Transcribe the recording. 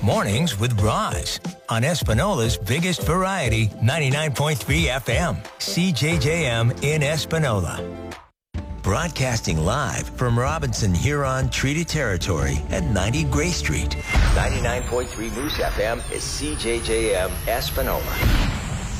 Mornings with Roz on Espinola's biggest variety, 99.3 FM, CJJM in Espinola. Broadcasting live from Robinson Huron Treaty Territory at 90 Gray Street. 99.3 Moose FM is CJJM Espinola.